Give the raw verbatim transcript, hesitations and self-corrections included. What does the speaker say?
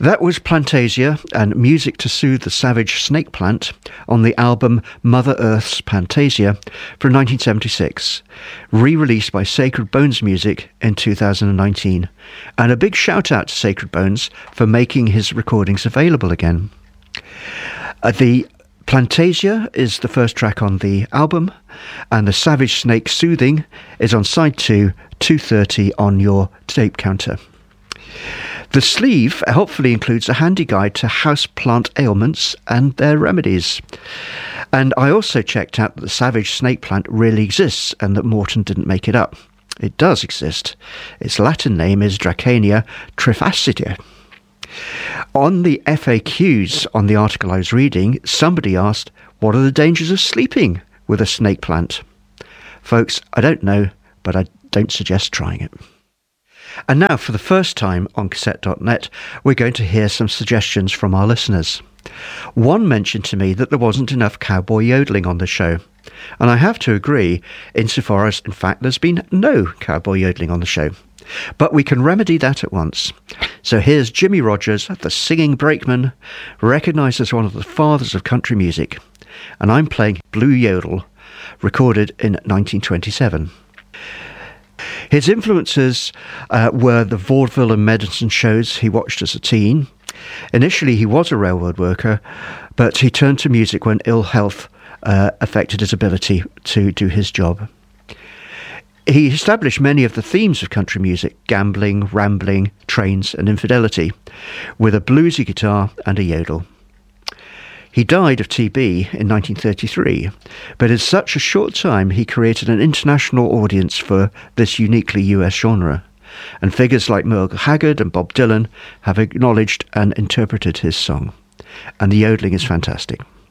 That was Plantasia and Music to Soothe the Savage Snake Plant on the album Mother Earth's Plantasia from nineteen seventy-six, re-released by Sacred Bones Music in two thousand nineteen. And a big shout out to Sacred Bones for making his recordings available again. Uh, the Plantasia is the first track on the album, and the Savage Snake Soothing is on side two, two thirty on your tape counter. The sleeve helpfully includes a handy guide to houseplant ailments and their remedies. And I also checked out that the savage snake plant really exists and that Morton didn't make it up. It does exist. Its Latin name is Dracænia trifasciata. On the F A Qs on the article I was reading, somebody asked, what are the dangers of sleeping with a snake plant? Folks, I don't know, but I don't suggest trying it. And now, for the first time on cassette dot net, we're going to hear some suggestions from our listeners. One mentioned to me that there wasn't enough cowboy yodeling on the show. And I have to agree, insofar as, in fact, there's been no cowboy yodeling on the show. But we can remedy that at once. So here's Jimmy Rogers, the singing brakeman, recognised as one of the fathers of country music. And I'm playing Blue Yodel, recorded in nineteen twenty-seven. His influences uh, were the vaudeville and medicine shows he watched as a teen. Initially, he was a railroad worker, but he turned to music when ill health uh, affected his ability to do his job. He established many of the themes of country music: gambling, rambling, trains and infidelity, with a bluesy guitar and a yodel. He died of T B in nineteen thirty-three, but in such a short time he created an international audience for this uniquely U S genre, and figures like Merle Haggard and Bob Dylan have acknowledged and interpreted his song. And the yodeling is fantastic.